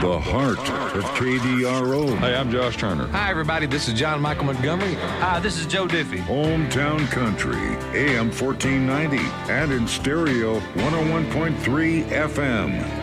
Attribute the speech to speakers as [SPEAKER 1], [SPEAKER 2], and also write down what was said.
[SPEAKER 1] The heart of KDRO.
[SPEAKER 2] Hey, I'm Josh Turner.
[SPEAKER 3] Hi, everybody. This is John Michael Montgomery.
[SPEAKER 4] Hi, this is Joe Diffie.
[SPEAKER 1] Hometown Country, AM 1490, and in stereo 101.3 FM.